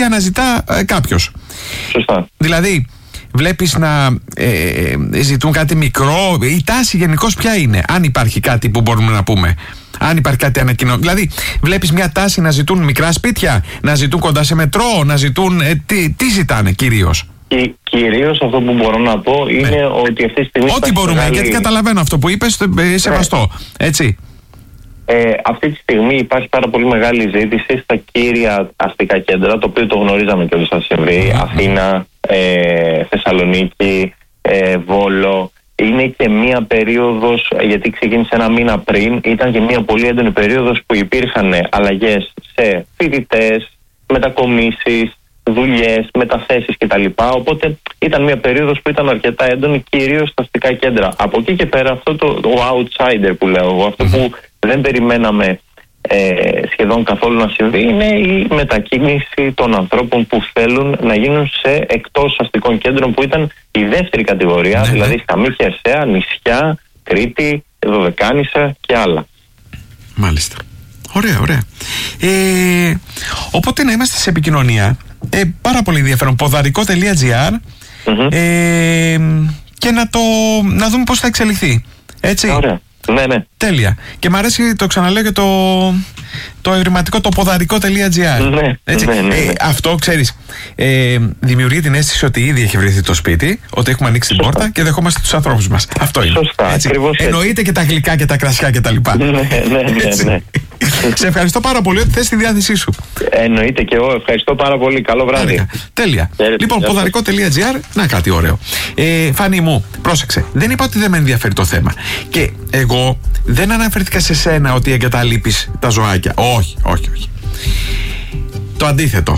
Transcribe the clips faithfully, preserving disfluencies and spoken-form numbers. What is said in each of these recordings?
λύση αναζητά ε, κάποιος. Σωστά. Δηλαδή, βλέπεις να ε, ε, ζητούν κάτι μικρό, η τάση γενικώς ποια είναι, αν υπάρχει κάτι που μπορούμε να πούμε, αν υπάρχει κάτι ανακοινώ. Δηλαδή, βλέπεις μια τάση να ζητούν μικρά σπίτια, να ζητούν κοντά σε μετρό, να ζητούν. Ε, τι, τι ζητάνε κυρίως? Και κυρίως αυτό που μπορώ να πω είναι ναι. ότι αυτή τη στιγμή. Ό,τι μπορούμε, μεγάλη... γιατί καταλαβαίνω αυτό που είπες, ε, σεβαστό. Ναι. Έτσι. Ε, αυτή τη στιγμή υπάρχει πάρα πολύ μεγάλη ζήτηση στα κύρια αστικά κέντρα, το οποίο το γνωρίζαμε και όλους θα συμβεί. Mm-hmm. Αθήνα, ε, Θεσσαλονίκη, ε, Βόλο. Είναι και μία περίοδος, γιατί ξεκίνησε ένα μήνα πριν, ήταν και μία πολύ έντονη περίοδος που υπήρχαν αλλαγές σε φοιτητές, μετακομίσεις, δουλειές, μεταθέσεις κτλ. Οπότε ήταν μια περίοδος που ήταν αρκετά έντονη, κυρίως στα αστικά κέντρα. Από εκεί και πέρα, αυτό το, το outsider που λέω εγώ, αυτό που δεν περιμέναμε ε, σχεδόν καθόλου να συμβεί, είναι η μετακίνηση των ανθρώπων που θέλουν να γίνουν σε εκτός αστικών κέντρων, που ήταν η δεύτερη κατηγορία, ναι, δηλαδή στα μη χερσαία, νησιά, Κρήτη, Δωδεκάνησα και άλλα. Μάλιστα. Ωραία, ωραία. Ε, οπότε να είμαστε σε επικοινωνία. Ε, πάρα πολύ ενδιαφέρον. ποδαρικό τελεία τζι άρ mm-hmm. ε, και να, το, να δούμε πώς θα εξελιχθεί. Έτσι. Ωραία. Ναι, ναι. Τέλεια. Και μου αρέσει, το ξαναλέω, και το, το ευρηματικό, το ποδαρικό τελεία τζι άρ. Ναι, έτσι. Ναι, ναι, ναι. Ε, αυτό, ξέρεις, ε, δημιουργεί την αίσθηση ότι ήδη έχει βρεθεί το σπίτι, ότι έχουμε ανοίξει την πόρτα και δεχόμαστε τους ανθρώπους μας. Αυτό είναι. Σωστά. Έτσι. Ακριβώς έτσι. Εννοείται και τα γλυκά και τα κρασιά και τα λοιπά. Ναι, ναι, ναι, ναι. Σε ευχαριστώ πάρα πολύ ότι θες τη διάθεσή σου. Εννοείται και εγώ. Ευχαριστώ πάρα πολύ. Καλό βράδυ. Άρικα. Τέλεια. Yeah, λοιπόν, yeah. ποδαρικό τελεία τζι άρ, να κάτι ωραίο. Ε, Φάνη μου, πρόσεξε. Δεν είπα ότι δεν με ενδιαφέρει το θέμα. Και εγώ δεν αναφέρθηκα σε σένα ότι εγκαταλείπεις τα ζωάκια. Όχι, όχι, όχι. Το αντίθετο.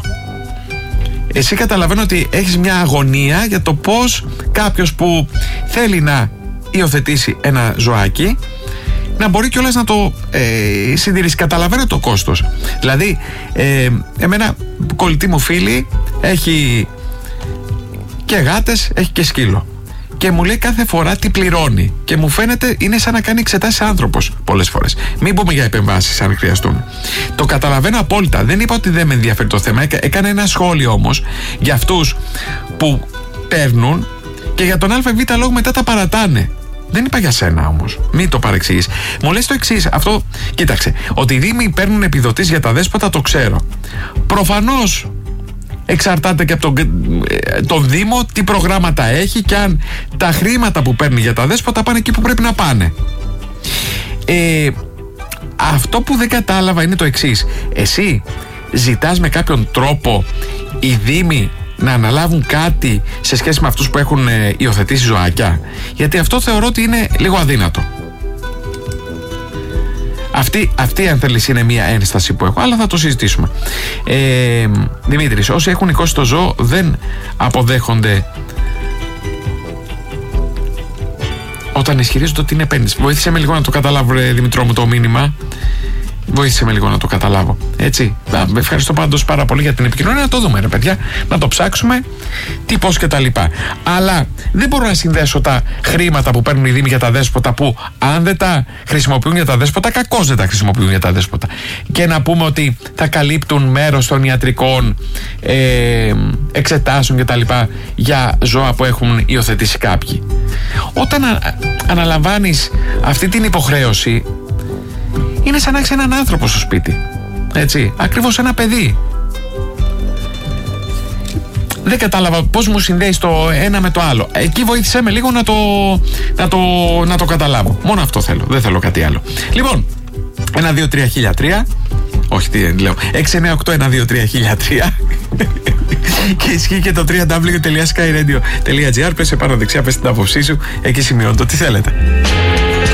Εσύ καταλαβαίνω ότι έχεις μια αγωνία για το πώς κάποιος που θέλει να υιοθετήσει ένα ζωάκι να μπορεί κιόλας να το ε, συντηρήσει. Καταλαβαίνω το κόστος. Δηλαδή, ε, εμένα κολλητή μου φίλη έχει και γάτες, έχει και σκύλο. Και μου λέει κάθε φορά τι πληρώνει. Και μου φαίνεται είναι σαν να κάνει εξετάσεις άνθρωπος πολλές φορές. Μην πούμε για επεμβάσεις αν χρειαστούν. Το καταλαβαίνω απόλυτα. Δεν είπα ότι δεν με ενδιαφέρει το θέμα. Έκα, έκανα ένα σχόλιο όμως για αυτούς που παίρνουν και για τον ΑΒ λόγο μετά τα παρατάνε. Δεν είπα για σένα όμως. Μην το παρεξηγείς. Μου λες το εξής. Αυτό, κοίταξε. Ότι οι δήμοι παίρνουν επιδοτήσεις για τα δέσποτα, το ξέρω. Προφανώς εξαρτάται και από τον, τον Δήμο τι προγράμματα έχει και αν τα χρήματα που παίρνει για τα δέσποτα πάνε εκεί που πρέπει να πάνε. Ε, αυτό που δεν κατάλαβα είναι το εξής. Εσύ ζητάς με κάποιον τρόπο οι Δήμοι να αναλάβουν κάτι σε σχέση με αυτούς που έχουν ε, υιοθετήσει ζωάκια? Γιατί αυτό θεωρώ ότι είναι λίγο αδύνατο. Αυτή, αυτή αν θέλεις είναι μια ένσταση που έχω, αλλά θα το συζητήσουμε. ε, Δημήτρης, όσοι έχουν οικώσει το ζώο δεν αποδέχονται όταν ισχυρίζονται ότι είναι επένδυση. Βοήθησε με λίγο να το καταλάβω, ρε Δημητρό μου, το μήνυμα. Βοήθησε με λίγο να το καταλάβω. Έτσι. Με ευχαριστώ πάντως πάρα πολύ για την επικοινωνία. Να το δούμε, ρε παιδιά. Να το ψάξουμε. Τι, πώς και τα λοιπά. Αλλά δεν μπορώ να συνδέσω τα χρήματα που παίρνουν οι Δήμοι για τα δέσποτα, που αν δεν τα χρησιμοποιούν για τα δέσποτα, κακώς δεν τα χρησιμοποιούν για τα δέσποτα. Και να πούμε ότι θα καλύπτουν μέρος των ιατρικών ε, εξετάσεων και τα λοιπά για ζώα που έχουν υιοθετήσει κάποιοι. Όταν α, αναλαμβάνεις αυτή την υποχρέωση, είναι σαν να έχεις έναν άνθρωπο στο σπίτι. Έτσι, ακριβώς ένα παιδί. Δεν κατάλαβα πώς μου συνδέεις το ένα με το άλλο. Εκεί βοήθησέ με λίγο να το, να το, να το καταλάβω. Μόνο αυτό θέλω, δεν θέλω κάτι άλλο. Λοιπόν, ένα δύο τρία χίλια τρία. Όχι, τι λέω, έξι εννιά οκτώ ένα δύο τρία χίλια τρία. Και ισχύει και το double-u double-u double-u τελεία sky radio τελεία gr. Πες σε πάνω δεξιά, πες την άποψή σου. Εκεί σημειώνω το τι θέλετε.